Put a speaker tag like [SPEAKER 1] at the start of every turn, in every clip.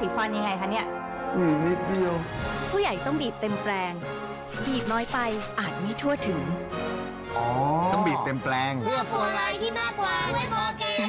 [SPEAKER 1] สีฟันยังไงคะเนี่ย
[SPEAKER 2] นิดเดียว
[SPEAKER 3] ผู้ใหญ่ต้องบีบเต็มแปลงบีบน้อยไปอาจไม่ทั่วถึง
[SPEAKER 2] ต้องบีบเต็มแปลง
[SPEAKER 4] เพื่อฟลูออไรด์ที่มากกว่าด้วยโคเกต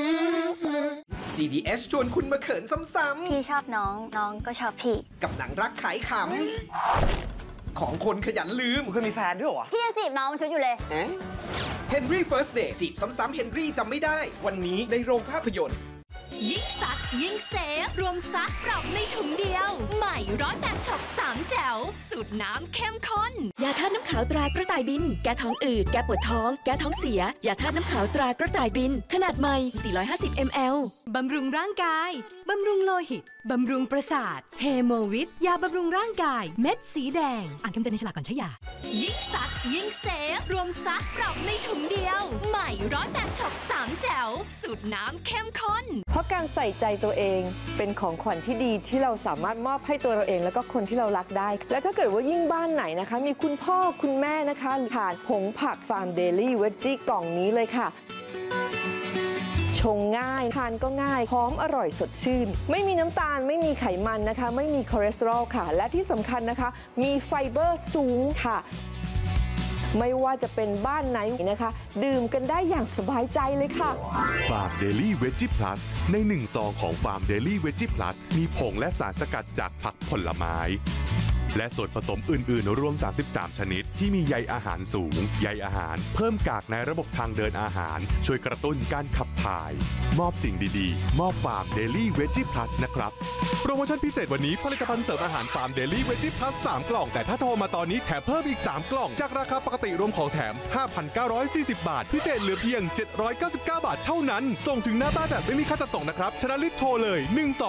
[SPEAKER 5] GDS ชวนคุณมาเขินซ้ำ
[SPEAKER 4] ๆพี่ชอบน้องน้องก็ชอบพี่
[SPEAKER 5] กับหนังรักขายขำของคนขยันลืม
[SPEAKER 6] เคยมีแฟนด้วยเหรอ
[SPEAKER 4] พี่ยังจีบน้องมันชุดอยู่เลย
[SPEAKER 5] Henry First Day จีบซ้ำๆ Henry จำไม่ได้วันนี้ในโรงภาพยนตร์
[SPEAKER 7] ยิ่งซักยิ่งเซฟรวมซักปรับในถุงเดียวใหม่108ช็อป3แจ๋วสูตรน้ำเข้มข้น
[SPEAKER 3] ยาธาตุน้ำขาวตรากระต่ายบินแก้ท้องอืดแก้ปวดท้องแก้ท้องเสียยาธาตุน้ำขาวตรากระต่ายบินขนาดใหม่450 ml
[SPEAKER 7] บำรุงร่างกายบำรุงโลหิตบำรุงประสาทเฮโมวิตยาบำรุงร่างกายเม็ดสีแดงอ่านคำเตือนในฉลากก่อนใช้ยายิ่งซักยิ่งเซฟรวมซักปรับในถุงเดียวใหม่108ช็อป3แจ๋วสูตรน้ำเข้มข้น
[SPEAKER 8] เพราะการใส่ใจตัวเองเป็นของขวัญที่ดีที่เราสามารถมอบให้ตัวเราเองแล้วก็คนที่เรารักได้และถ้าเกิดว่ายิ่งบ้านไหนนะคะมีคุณพ่อคุณแม่นะคะผ่านผงผักฟาร์มเดลี่เวจจี้กล่องนี้เลยค่ะชงง่ายทานก็ง่ายหอมอร่อยสดชื่นไม่มีน้ำตาลไม่มีไขมันนะคะไม่มีคอเลสเตอรอลค่ะและที่สำคัญนะคะมีไฟเบอร์สูงค่ะไม่ว่าจะเป็นบ้านไหนนะคะดื่มกันได้อย่างสบายใจเลยค่ะ
[SPEAKER 9] ฟาร์มเดลี่เวจจี้พลัสใน1ซองของฟาร์มเดลี่เวจจี้พลัสมีผงและสารสกัดจากผักผลไม้และส่วนผสมอื่นๆรวม33ชนิดที่มีใยอาหารสูงใยอาหารเพิ่มกากในระบบทางเดินอาหารช่วยกระตุ้นการขับถ่ายมอบสิ่งดีๆมอบฟาร์มเดลี่เวจจี้พลัสนะครับโปรโมชั่นพิเศษวันนี้ผลิตภัณฑ์เสริมอาหารฟาร์มเดลี่เวจจี้พลัส3กล่องแต่ถ้าโทรมาตอนนี้แถมเพิ่มอีก3กล่องจากราคาปกติรวมของแถม 5,940 บาทพิเศษเหลือเพียง799 บาทเท่านั้นส่งถึงหน้าบ้านแบบไม่มีค่าจัดส่งนะครับฉะนั้นรีบโทรเลย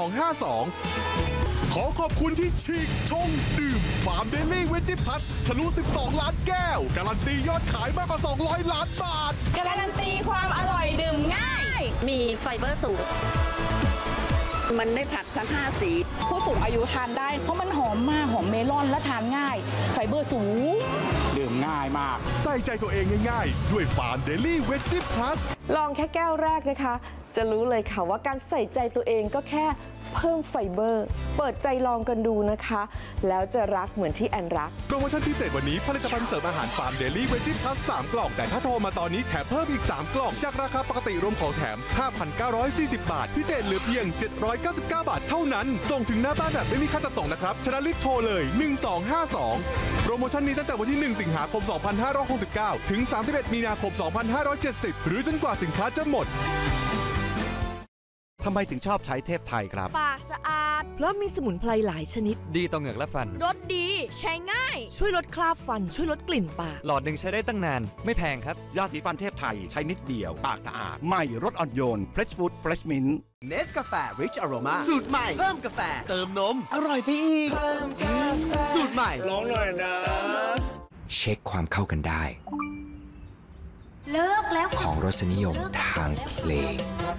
[SPEAKER 9] 1252ขอขอบคุณที่ฉีกชงดื่มฟาร์มเดลี่เวจจี้พลัสทะลุ12ล้านแก้วการันตียอดขายมากกว่า200ล้านบาท
[SPEAKER 1] การันตีความอร่อยดื่มง่าย
[SPEAKER 10] มีไฟเบอร์สูงมันได้ผักทั้ง5สี
[SPEAKER 1] ผู้สูงอายุทานได้เพราะมันหอมมากหอมเมลอนและทานง่ายไฟเบอร์สูง
[SPEAKER 9] ดื่มง่ายมากใส่ใจตัวเองง่ายๆด้วยฟาร์มเดลี่เวจจี้พลัส
[SPEAKER 8] ลองแค่แก้วแรกนะคะจะรู้เลยค่ะว่าการใส่ใจตัวเองก็แค่เพิ่มไฟเบอร์เปิดใจลองกันดูนะคะแล้วจะรักเหมือนที่แอนรัก
[SPEAKER 9] โปรโมชั่นพิเศษวันนี้ผลิตภัณฑ์เสริมอาหารฟาร์มเดลี่เวจจี้พลัส3กล่องแต่ถ้าโทรมาตอนนี้แถมเพิ่มอีก3กล่องจากราคาปกติรวมของแถม 5,940 บาทพิเศษเหลือเพียง799 บาทเท่านั้นส่งถึงหน้าบ้านแบบไม่มีค่าจัดส่งนะครับฉะนั้นรีบโทรเลย1252โปรโมชั่นนี้ตั้งแต่วันที่1สิงหาคม2569ถึง31มีนาคม2570หรือจนกว่าสินค้าจะหมด
[SPEAKER 11] ทำไมถึงชอบใช้เทพไทยครับ
[SPEAKER 3] ปากสะอาดเพราะมีสมุนไพรหลายชนิด
[SPEAKER 11] ดีต่อเหงือกและฟัน
[SPEAKER 3] รสดีใช้ง่ายช่วยลดคราบฟันช่วยลดกลิ่นปาก
[SPEAKER 11] หลอดหนึ่งใช้ได้ตั้งนานไม่แพงครับยาสีฟันเทพไทยใช้นิดเดียวปากสะอาดใหม่รสอ่อนโยน Fresh Food Fresh Mint
[SPEAKER 5] เนสกาแฟ Rich Aroma สูตรใหม่เพิ่มกาแฟเติมนมอร่อยไปอีกสูตรใหม่
[SPEAKER 2] ลองหน่อยนะ
[SPEAKER 12] เช็คความเข้ากันได้เลิกแล้วของรสนิยมทางเพลง